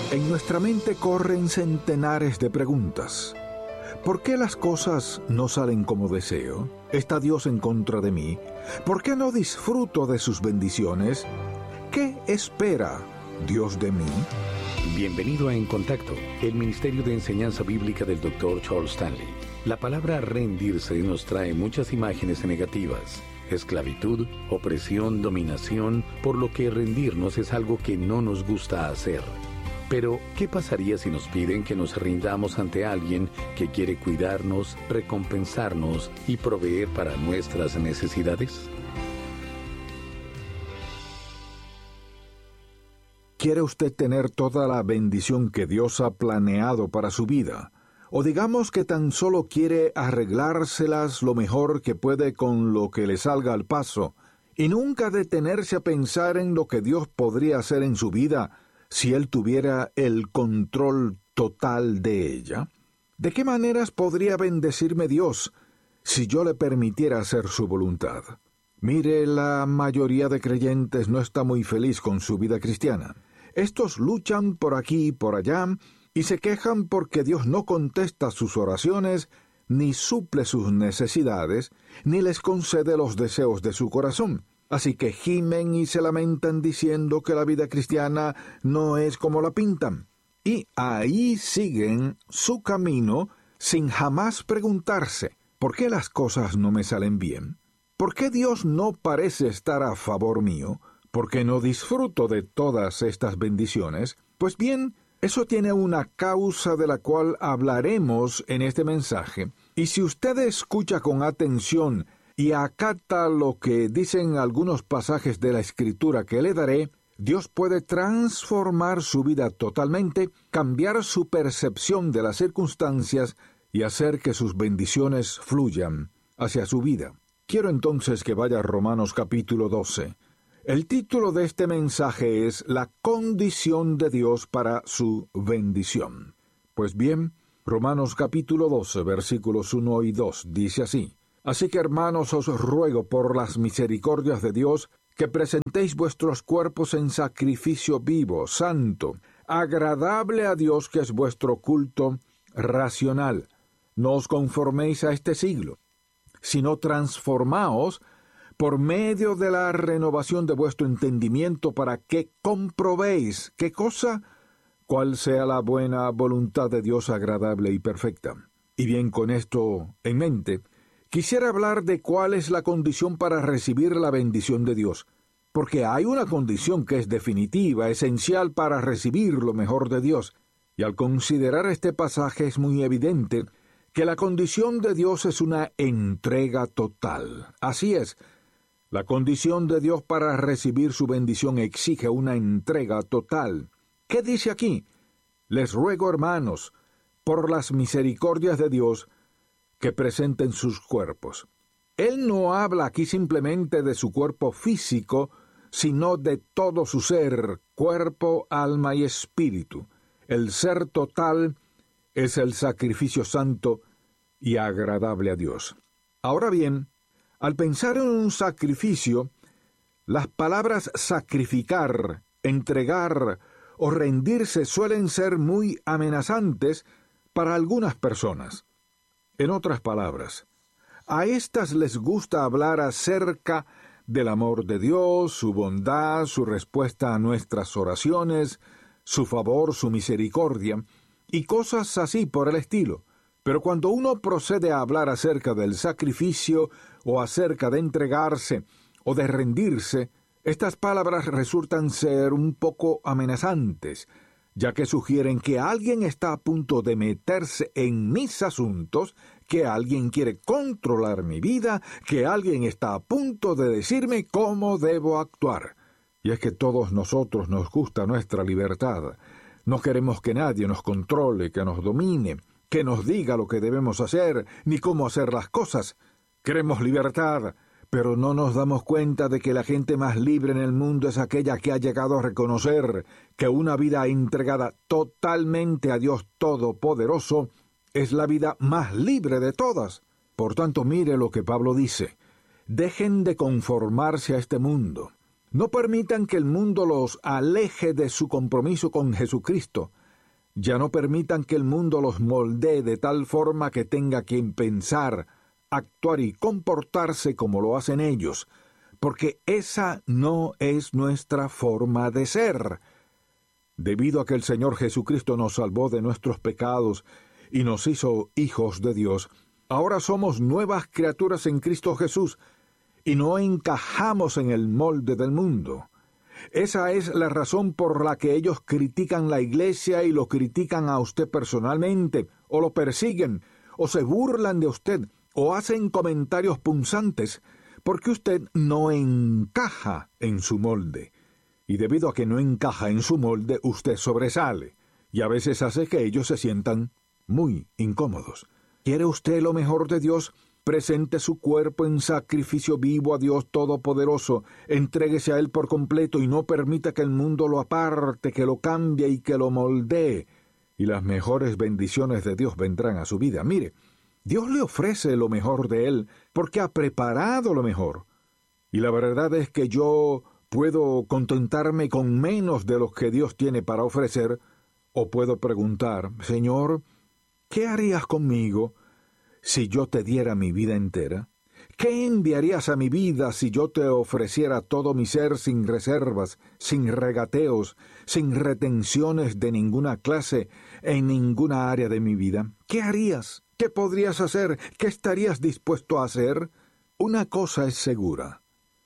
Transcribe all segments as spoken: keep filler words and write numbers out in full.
En nuestra mente corren centenares de preguntas. ¿Por qué las cosas no salen como deseo? ¿Está Dios en contra de mí? ¿Por qué no disfruto de sus bendiciones? ¿Qué espera Dios de mí? Bienvenido a En Contacto, el Ministerio de Enseñanza Bíblica del doctor Charles Stanley. La palabra rendirse nos trae muchas imágenes negativas. Esclavitud, opresión, dominación, por lo que rendirnos es algo que no nos gusta hacer. Pero, ¿qué pasaría si nos piden que nos rindamos ante alguien que quiere cuidarnos, recompensarnos y proveer para nuestras necesidades? ¿Quiere usted tener toda la bendición que Dios ha planeado para su vida? O digamos que tan solo quiere arreglárselas lo mejor que puede con lo que le salga al paso, y nunca detenerse a pensar en lo que Dios podría hacer en su vida si Él tuviera el control total de ella. ¿De qué maneras podría bendecirme Dios si yo le permitiera hacer su voluntad? Mire, la mayoría de creyentes no está muy feliz con su vida cristiana. Estos luchan por aquí y por allá y se quejan porque Dios no contesta sus oraciones, ni suple sus necesidades, ni les concede los deseos de su corazón. Así que gimen y se lamentan diciendo que la vida cristiana no es como la pintan. Y ahí siguen su camino sin jamás preguntarse, ¿por qué las cosas no me salen bien? ¿Por qué Dios no parece estar a favor mío? ¿Por qué no disfruto de todas estas bendiciones? Pues bien, eso tiene una causa de la cual hablaremos en este mensaje. Y si usted escucha con atención y acata lo que dicen algunos pasajes de la Escritura que le daré, Dios puede transformar su vida totalmente, cambiar su percepción de las circunstancias y hacer que sus bendiciones fluyan hacia su vida. Quiero entonces que vaya a Romanos capítulo doce. El título de este mensaje es La condición de Dios para su bendición. Pues bien, Romanos capítulo doce, versículos uno y dos, dice así: Así que, hermanos, os ruego por las misericordias de Dios que presentéis vuestros cuerpos en sacrificio vivo, santo, agradable a Dios, que es vuestro culto racional. No os conforméis a este siglo, sino transformaos por medio de la renovación de vuestro entendimiento, para que comprobéis qué cosa, cuál sea la buena voluntad de Dios agradable y perfecta. Y bien, con esto en mente, quisiera hablar de cuál es la condición para recibir la bendición de Dios, porque hay una condición que es definitiva, esencial para recibir lo mejor de Dios, y al considerar este pasaje es muy evidente que la condición de Dios es una entrega total. Así es, la condición de Dios para recibir su bendición exige una entrega total. ¿Qué dice aquí? Les ruego, hermanos, por las misericordias de Dios, que presenten sus cuerpos. Él no habla aquí simplemente de su cuerpo físico, sino de todo su ser, cuerpo, alma y espíritu. El ser total es el sacrificio santo y agradable a Dios. Ahora bien, al pensar en un sacrificio, las palabras sacrificar, entregar o rendirse suelen ser muy amenazantes para algunas personas. En otras palabras, a estas les gusta hablar acerca del amor de Dios, su bondad, su respuesta a nuestras oraciones, su favor, su misericordia, y cosas así por el estilo. Pero cuando uno procede a hablar acerca del sacrificio, o acerca de entregarse, o de rendirse, estas palabras resultan ser un poco amenazantes, ya que sugieren que alguien está a punto de meterse en mis asuntos, que alguien quiere controlar mi vida, que alguien está a punto de decirme cómo debo actuar. Y es que todos nosotros nos gusta nuestra libertad. No queremos que nadie nos controle, que nos domine, que nos diga lo que debemos hacer, ni cómo hacer las cosas. Queremos libertad, pero no nos damos cuenta de que la gente más libre en el mundo es aquella que ha llegado a reconocer que una vida entregada totalmente a Dios Todopoderoso es la vida más libre de todas. Por tanto, mire lo que Pablo dice: dejen de conformarse a este mundo, No permitan que el mundo los aleje de su compromiso con Jesucristo. Ya no permitan que el mundo los moldee de tal forma que tenga que pensar, actuar y comportarse como lo hacen ellos, porque esa no es nuestra forma de ser. Debido a que el Señor Jesucristo nos salvó de nuestros pecados y nos hizo hijos de Dios, ahora somos nuevas criaturas en Cristo Jesús y no encajamos en el molde del mundo. Esa es la razón por la que ellos critican la iglesia y lo critican a usted personalmente, o lo persiguen, o se burlan de usted, o hacen comentarios punzantes, porque usted no encaja en su molde. Y debido a que no encaja en su molde, usted sobresale, y a veces hace que ellos se sientan muy incómodos. ¿Quiere usted lo mejor de Dios? Presente su cuerpo en sacrificio vivo a Dios Todopoderoso, entréguese a Él por completo y no permita que el mundo lo aparte, que lo cambie y que lo moldee, y las mejores bendiciones de Dios vendrán a su vida. Mire, Dios le ofrece lo mejor de Él porque ha preparado lo mejor, y la verdad es que yo puedo contentarme con menos de lo que Dios tiene para ofrecer, o puedo preguntar, Señor, ¿qué harías conmigo si yo te diera mi vida entera? ¿Qué enviarías a mi vida si yo te ofreciera todo mi ser sin reservas, sin regateos, sin retenciones de ninguna clase en ninguna área de mi vida? ¿Qué harías? ¿Qué podrías hacer? ¿Qué estarías dispuesto a hacer? Una cosa es segura.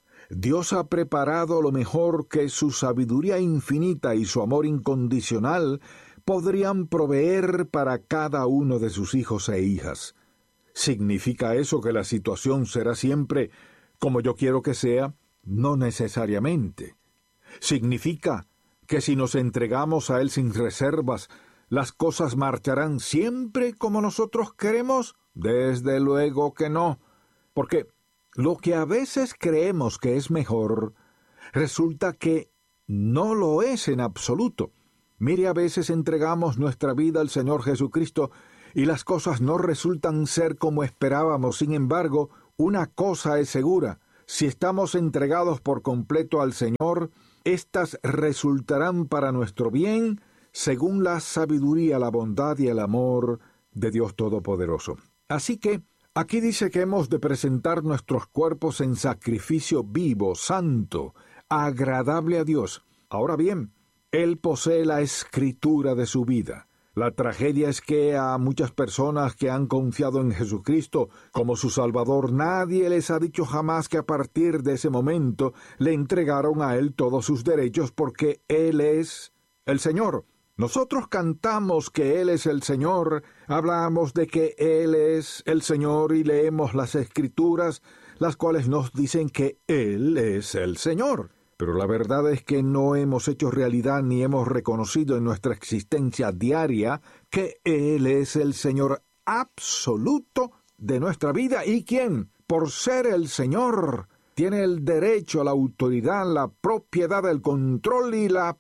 Dios ha preparado lo mejor que su sabiduría infinita y su amor incondicional podrían proveer para cada uno de sus hijos e hijas. ¿Significa eso que la situación será siempre como yo quiero que sea? No necesariamente. ¿Significa que si nos entregamos a Él sin reservas, las cosas marcharán siempre como nosotros queremos? Desde luego que no, porque lo que a veces creemos que es mejor, resulta que no lo es en absoluto. Mire, a veces entregamos nuestra vida al Señor Jesucristo y las cosas no resultan ser como esperábamos. Sin embargo, una cosa es segura: si estamos entregados por completo al Señor, éstas resultarán para nuestro bien, según la sabiduría, la bondad y el amor de Dios Todopoderoso. Así que, aquí dice que hemos de presentar nuestros cuerpos en sacrificio vivo, santo, agradable a Dios. Ahora bien, Él posee la escritura de su vida. La tragedia es que a muchas personas que han confiado en Jesucristo como su Salvador, nadie les ha dicho jamás que a partir de ese momento le entregaron a Él todos sus derechos, porque Él es el Señor. Nosotros cantamos que Él es el Señor, hablamos de que Él es el Señor y leemos las Escrituras, las cuales nos dicen que Él es el Señor. Pero la verdad es que no hemos hecho realidad ni hemos reconocido en nuestra existencia diaria que Él es el Señor absoluto de nuestra vida, y quien, por ser el Señor, tiene el derecho, la autoridad, la propiedad, el control y la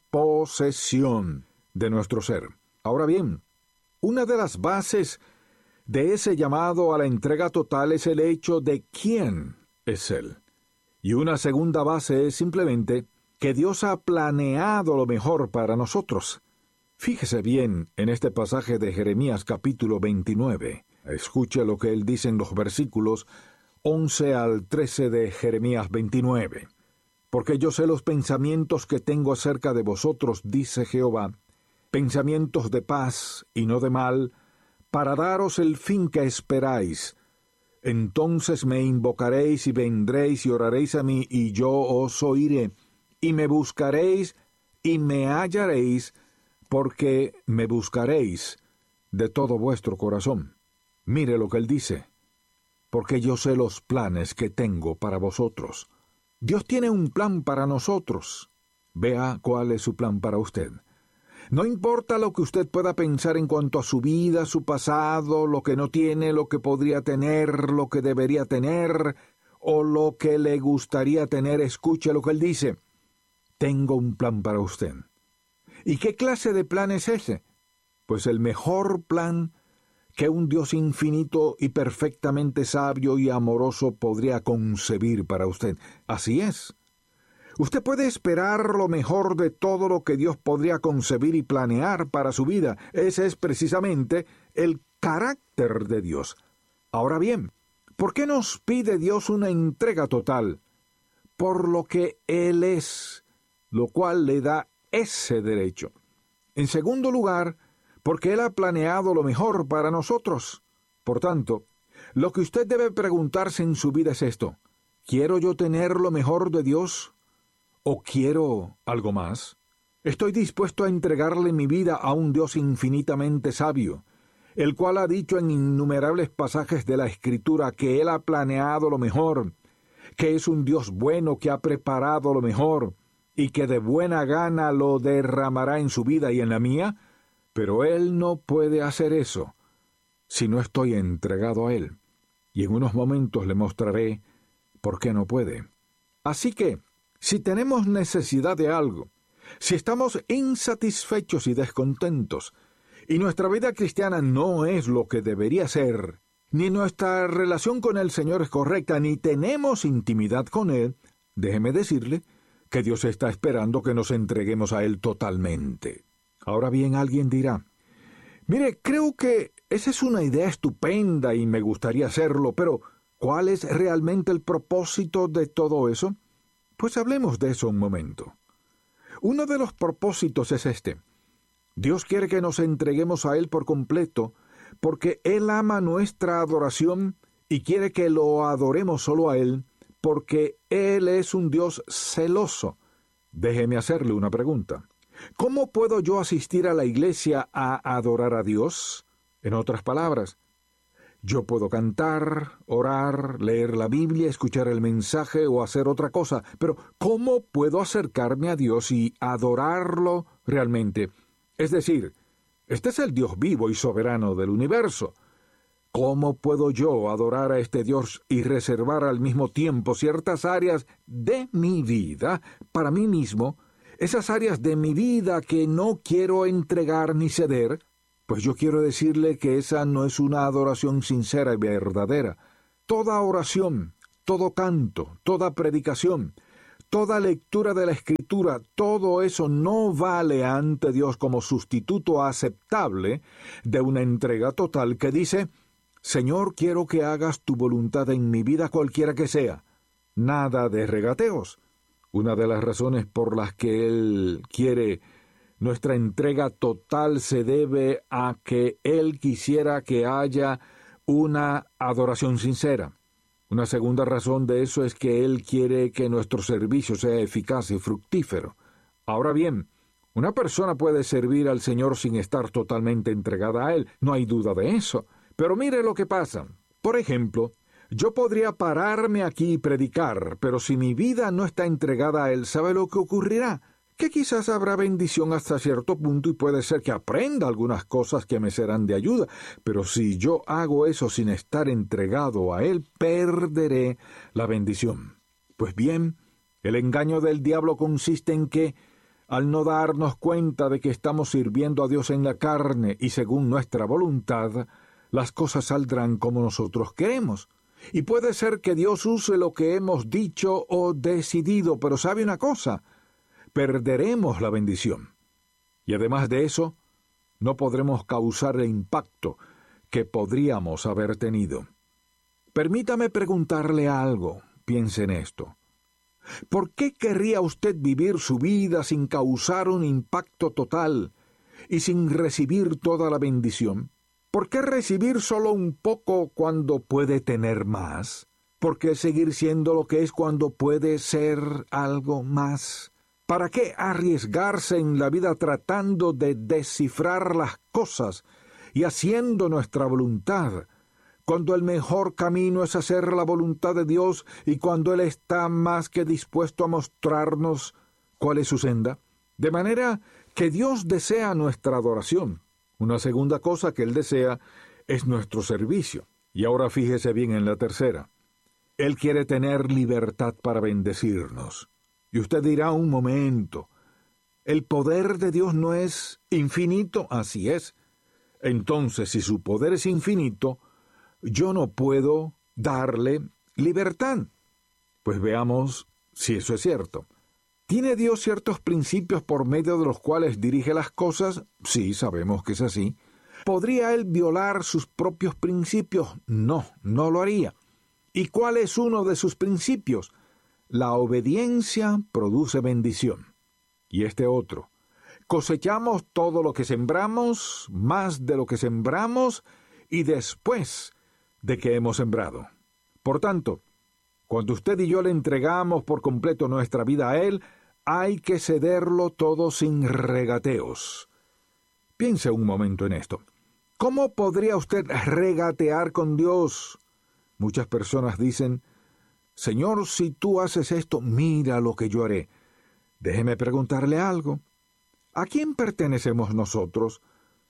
posesión de nuestro ser. Ahora bien, una de las bases de ese llamado a la entrega total es el hecho de quién es Él. Y una segunda base es simplemente que Dios ha planeado lo mejor para nosotros. Fíjese bien en este pasaje de Jeremías capítulo veintinueve. Escuche lo que él dice en los versículos once al trece de Jeremías veintinueve. Porque yo sé los pensamientos que tengo acerca de vosotros, dice Jehová, pensamientos de paz y no de mal, para daros el fin que esperáis. Entonces me invocaréis y vendréis y oraréis a mí, y yo os oiré, y me buscaréis y me hallaréis, porque me buscaréis de todo vuestro corazón. Mire lo que él dice: porque yo sé los planes que tengo para vosotros. Dios tiene un plan para nosotros. Vea cuál es su plan para usted. No importa lo que usted pueda pensar en cuanto a su vida, su pasado, lo que no tiene, lo que podría tener, lo que debería tener, o lo que le gustaría tener, escuche lo que él dice: tengo un plan para usted. ¿Y qué clase de plan es ese? Pues el mejor plan que un Dios infinito y perfectamente sabio y amoroso podría concebir para usted. Así es. Usted puede esperar lo mejor de todo lo que Dios podría concebir y planear para su vida. Ese es precisamente el carácter de Dios. Ahora bien, ¿por qué nos pide Dios una entrega total? Por lo que Él es, lo cual le da ese derecho. En segundo lugar, porque Él ha planeado lo mejor para nosotros. Por tanto, lo que usted debe preguntarse en su vida es esto: ¿quiero yo tener lo mejor de Dios? ¿O quiero algo más? ¿Estoy dispuesto a entregarle mi vida a un Dios infinitamente sabio, el cual ha dicho en innumerables pasajes de la Escritura que Él ha planeado lo mejor, que es un Dios bueno que ha preparado lo mejor y que de buena gana lo derramará en su vida y en la mía? Pero Él no puede hacer eso si no estoy entregado a Él. Y en unos momentos le mostraré por qué no puede. Así que, si tenemos necesidad de algo, si estamos insatisfechos y descontentos, y nuestra vida cristiana no es lo que debería ser, ni nuestra relación con el Señor es correcta, ni tenemos intimidad con Él, déjeme decirle que Dios está esperando que nos entreguemos a Él totalmente. Ahora bien, alguien dirá: mire, creo que esa es una idea estupenda y me gustaría hacerlo, pero ¿cuál es realmente el propósito de todo eso? Pues hablemos de eso un momento. Uno de los propósitos es este: Dios quiere que nos entreguemos a Él por completo, porque Él ama nuestra adoración y quiere que lo adoremos solo a Él, porque Él es un Dios celoso. Déjeme hacerle una pregunta. ¿Cómo puedo yo asistir a la iglesia a adorar a Dios? En otras palabras, yo puedo cantar, orar, leer la Biblia, escuchar el mensaje o hacer otra cosa, pero ¿cómo puedo acercarme a Dios y adorarlo realmente? Es decir, este es el Dios vivo y soberano del universo. ¿Cómo puedo yo adorar a este Dios y reservar al mismo tiempo ciertas áreas de mi vida para mí mismo, esas áreas de mi vida que no quiero entregar ni ceder? Pues yo quiero decirle que esa no es una adoración sincera y verdadera. Toda oración, todo canto, toda predicación, toda lectura de la Escritura, todo eso no vale ante Dios como sustituto aceptable de una entrega total que dice: Señor, quiero que hagas tu voluntad en mi vida cualquiera que sea. Nada de regateos. Una de las razones por las que Él quiere nuestra entrega total se debe a que Él quisiera que haya una adoración sincera. Una segunda razón de eso es que Él quiere que nuestro servicio sea eficaz y fructífero. Ahora bien, una persona puede servir al Señor sin estar totalmente entregada a Él, no hay duda de eso. Pero mire lo que pasa. Por ejemplo, yo podría pararme aquí y predicar, pero si mi vida no está entregada a Él, ¿sabe lo que ocurrirá? Que quizás habrá bendición hasta cierto punto y puede ser que aprenda algunas cosas que me serán de ayuda, pero si yo hago eso sin estar entregado a Él, perderé la bendición. Pues bien, el engaño del diablo consiste en que, al no darnos cuenta de que estamos sirviendo a Dios en la carne y según nuestra voluntad, las cosas saldrán como nosotros queremos. Y puede ser que Dios use lo que hemos dicho o decidido, pero ¿sabe una cosa? Perderemos la bendición. Y además de eso, no podremos causar el impacto que podríamos haber tenido. Permítame preguntarle algo, piense en esto. ¿Por qué querría usted vivir su vida sin causar un impacto total y sin recibir toda la bendición? ¿Por qué recibir solo un poco cuando puede tener más? ¿Por qué seguir siendo lo que es cuando puede ser algo más? ¿Para qué arriesgarse en la vida tratando de descifrar las cosas y haciendo nuestra voluntad, cuando el mejor camino es hacer la voluntad de Dios y cuando Él está más que dispuesto a mostrarnos cuál es su senda? De manera que Dios desea nuestra adoración. Una segunda cosa que Él desea es nuestro servicio. Y ahora fíjese bien en la tercera. Él quiere tener libertad para bendecirnos. Y usted dirá: un momento, ¿el poder de Dios no es infinito? Así es. Entonces, si su poder es infinito, yo no puedo darle libertad. Pues veamos si eso es cierto. ¿Tiene Dios ciertos principios por medio de los cuales dirige las cosas? Sí, sabemos que es así. ¿Podría Él violar sus propios principios? No, no lo haría. ¿Y cuál es uno de sus principios? La obediencia produce bendición. Y este otro. Cosechamos todo lo que sembramos, más de lo que sembramos, y después de que hemos sembrado. Por tanto, cuando usted y yo le entregamos por completo nuestra vida a Él, hay que cederlo todo sin regateos. Piense un momento en esto. ¿Cómo podría usted regatear con Dios? Muchas personas dicen, Señor, si tú haces esto, mira lo que yo haré. Déjeme preguntarle algo. ¿A quién pertenecemos nosotros?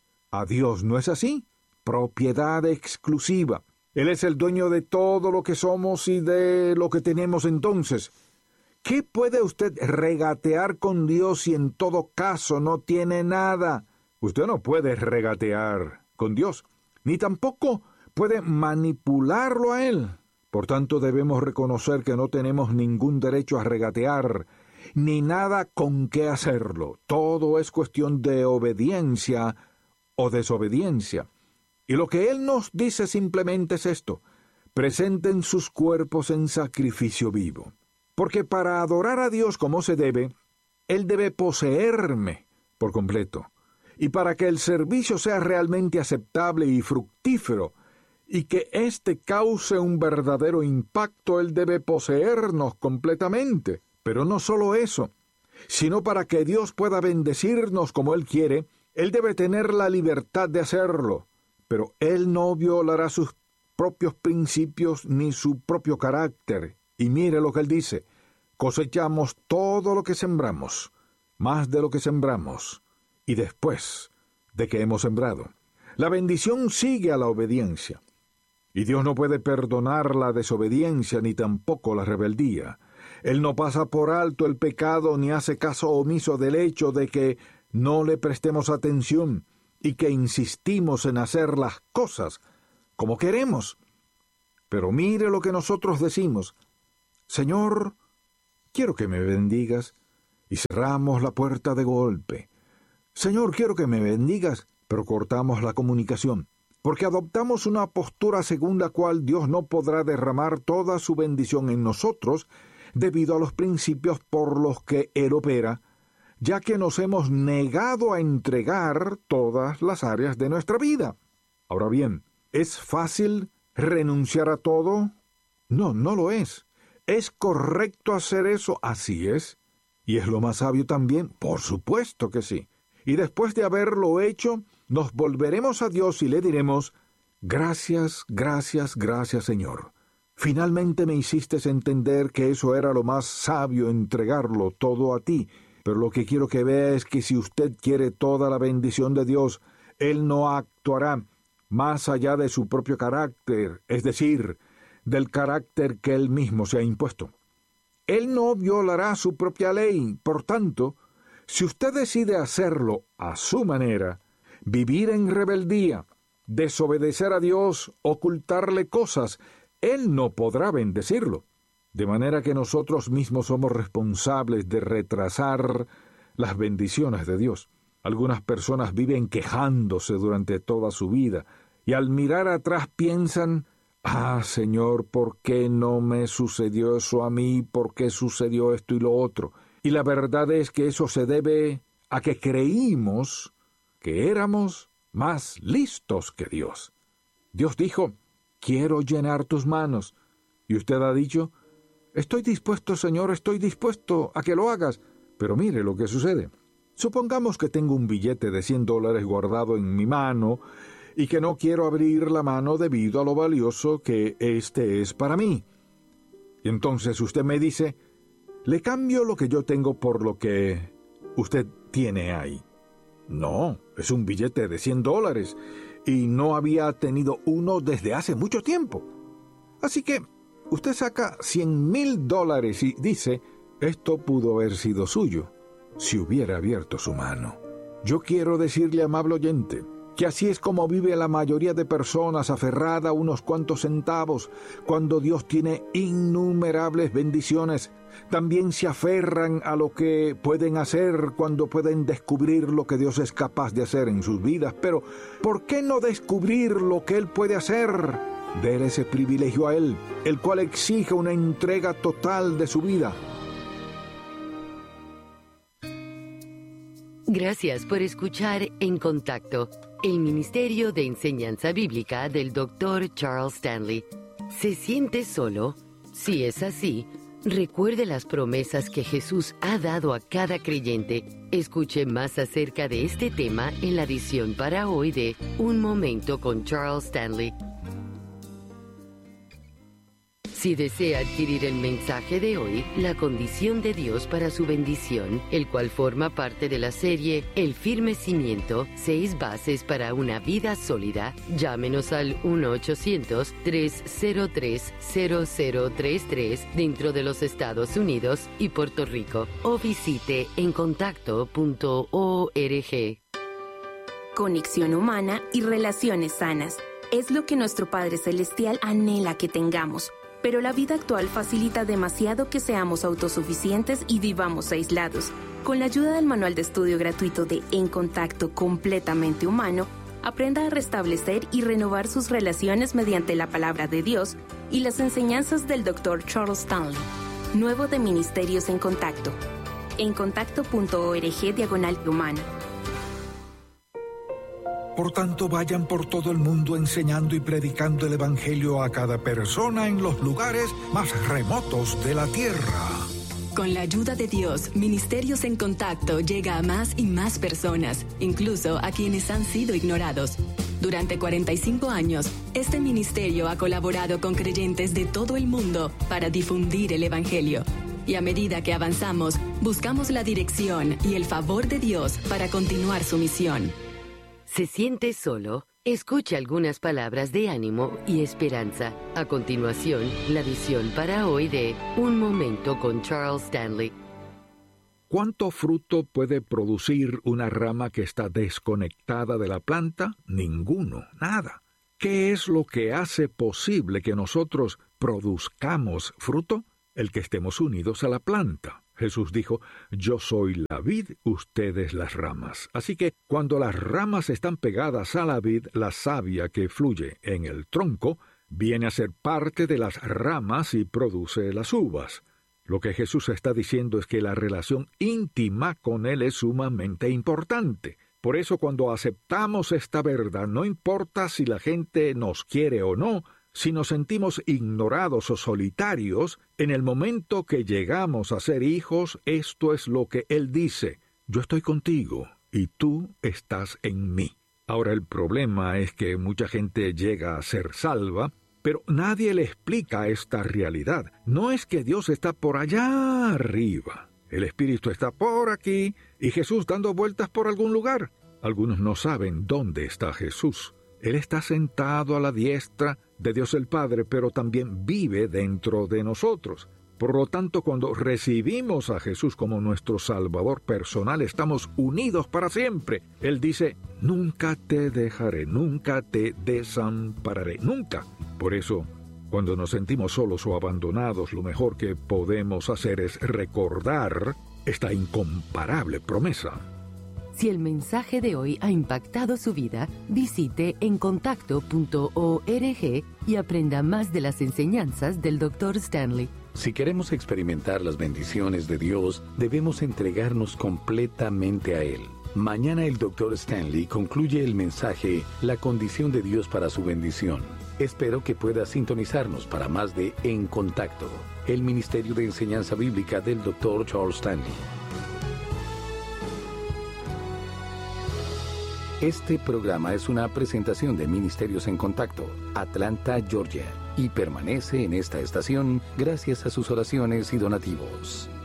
A Dios, ¿no es así? Propiedad exclusiva. Él es el dueño de todo lo que somos y de lo que tenemos entonces. ¿Qué puede usted regatear con Dios si en todo caso no tiene nada? Usted no puede regatear con Dios, ni tampoco puede manipularlo a Él. Por tanto, debemos reconocer que no tenemos ningún derecho a regatear, ni nada con qué hacerlo. Todo es cuestión de obediencia o desobediencia. Y lo que Él nos dice simplemente es esto: presenten sus cuerpos en sacrificio vivo. Porque para adorar a Dios como se debe, Él debe poseerme por completo. Y para que el servicio sea realmente aceptable y fructífero, y que éste cause un verdadero impacto, Él debe poseernos completamente. Pero no solo eso, sino para que Dios pueda bendecirnos como Él quiere, Él debe tener la libertad de hacerlo. Pero Él no violará sus propios principios ni su propio carácter. Y mire lo que Él dice: cosechamos todo lo que sembramos, más de lo que sembramos, y después de que hemos sembrado. La bendición sigue a la obediencia. Y Dios no puede perdonar la desobediencia ni tampoco la rebeldía. Él no pasa por alto el pecado ni hace caso omiso del hecho de que no le prestemos atención y que insistimos en hacer las cosas como queremos. Pero mire lo que nosotros decimos: Señor, quiero que me bendigas, y cerramos la puerta de golpe. Señor, quiero que me bendigas, pero cortamos la comunicación, porque adoptamos una postura según la cual Dios no podrá derramar toda su bendición en nosotros debido a los principios por los que Él opera, ya que nos hemos negado a entregar todas las áreas de nuestra vida. Ahora bien, ¿es fácil renunciar a todo? No, no lo es. ¿Es correcto hacer eso? Así es. ¿Y es lo más sabio también? Por supuesto que sí. Y después de haberlo hecho, nos volveremos a Dios y le diremos: gracias, gracias, gracias, Señor. Finalmente me hiciste entender que eso era lo más sabio, entregarlo todo a ti. Pero lo que quiero que vea es que si usted quiere toda la bendición de Dios, Él no actuará más allá de su propio carácter, es decir, del carácter que Él mismo se ha impuesto. Él no violará su propia ley. Por tanto, si usted decide hacerlo a su manera, vivir en rebeldía, desobedecer a Dios, ocultarle cosas, Él no podrá bendecirlo. De manera que nosotros mismos somos responsables de retrasar las bendiciones de Dios. Algunas personas viven quejándose durante toda su vida, y al mirar atrás piensan: ah, Señor, ¿por qué no me sucedió eso a mí? ¿Por qué sucedió esto y lo otro? Y la verdad es que eso se debe a que creímos que éramos más listos que Dios. Dios dijo: quiero llenar tus manos. Y usted ha dicho: estoy dispuesto, Señor, estoy dispuesto a que lo hagas. Pero mire lo que sucede. Supongamos que tengo un billete de cien dólares guardado en mi mano y que no quiero abrir la mano debido a lo valioso que este es para mí. Y entonces usted me dice: le cambio lo que yo tengo por lo que usted tiene ahí. No, es un billete de cien dólares y no había tenido uno desde hace mucho tiempo. Así que usted saca cien mil dólares y dice: esto pudo haber sido suyo si hubiera abierto su mano. Yo quiero decirle, amable oyente, que así es como vive la mayoría de personas, aferrada a unos cuantos centavos, cuando Dios tiene innumerables bendiciones. También se aferran a lo que pueden hacer cuando pueden descubrir lo que Dios es capaz de hacer en sus vidas. Pero, ¿por qué no descubrir lo que Él puede hacer? Dele ese privilegio a Él, el cual exige una entrega total de su vida. Gracias por escuchar En Contacto, el Ministerio de Enseñanza Bíblica del doctor Charles Stanley. ¿Se siente solo? Si es así, recuerde las promesas que Jesús ha dado a cada creyente. Escuche más acerca de este tema en la edición para hoy de Un Momento con Charles Stanley. Si desea adquirir el mensaje de hoy, La condición de Dios para su bendición, el cual forma parte de la serie El firme cimiento, seis bases para una vida sólida, llámenos al uno ochocientos, tres cero tres, cero cero tres tres dentro de los Estados Unidos y Puerto Rico, o visite en contacto punto org. Conexión humana y relaciones sanas es lo que nuestro Padre Celestial anhela que tengamos. Pero la vida actual facilita demasiado que seamos autosuficientes y vivamos aislados. Con la ayuda del manual de estudio gratuito de En Contacto completamente humano, aprenda a restablecer y renovar sus relaciones mediante la palabra de Dios y las enseñanzas del doctor Charles Stanley. Nuevo de Ministerios en Contacto. En contacto punto org diagonal humana. Por tanto, vayan por todo el mundo enseñando y predicando el Evangelio a cada persona en los lugares más remotos de la tierra. Con la ayuda de Dios, Ministerios en Contacto llega a más y más personas, incluso a quienes han sido ignorados. Durante cuarenta y cinco años, este ministerio ha colaborado con creyentes de todo el mundo para difundir el Evangelio. Y a medida que avanzamos, buscamos la dirección y el favor de Dios para continuar su misión. ¿Se siente solo? Escucha algunas palabras de ánimo y esperanza. A continuación, la visión para hoy de Un Momento con Charles Stanley. ¿Cuánto fruto puede producir una rama que está desconectada de la planta? Ninguno, nada. ¿Qué es lo que hace posible que nosotros produzcamos fruto? El que estemos unidos a la planta. Jesús dijo, yo soy la vid, ustedes las ramas. Así que cuando las ramas están pegadas a la vid, la savia que fluye en el tronco viene a ser parte de las ramas y produce las uvas. Lo que Jesús está diciendo es que la relación íntima con Él es sumamente importante. Por eso cuando aceptamos esta verdad, no importa si la gente nos quiere o no, si nos sentimos ignorados o solitarios, en el momento que llegamos a ser hijos, esto es lo que Él dice, yo estoy contigo y tú estás en mí. Ahora el problema es que mucha gente llega a ser salva, pero nadie le explica esta realidad. No es que Dios está por allá arriba, el Espíritu está por aquí y Jesús dando vueltas por algún lugar. Algunos no saben dónde está Jesús. Él está sentado a la diestra de Dios el Padre, pero también vive dentro de nosotros. Por lo tanto, cuando recibimos a Jesús como nuestro Salvador personal, estamos unidos para siempre. Él dice, nunca te dejaré, nunca te desampararé, nunca. Por eso, cuando nos sentimos solos o abandonados, lo mejor que podemos hacer es recordar esta incomparable promesa. Si el mensaje de hoy ha impactado su vida, visite en contacto punto org y aprenda más de las enseñanzas del doctor Stanley. Si queremos experimentar las bendiciones de Dios, debemos entregarnos completamente a Él. Mañana el doctor Stanley concluye el mensaje La condición de Dios para su bendición. Espero que pueda sintonizarnos para más de En Contacto, el Ministerio de Enseñanza Bíblica del doctor Charles Stanley. Este programa es una presentación de Ministerios en Contacto, Atlanta, Georgia, y permanece en esta estación gracias a sus oraciones y donativos.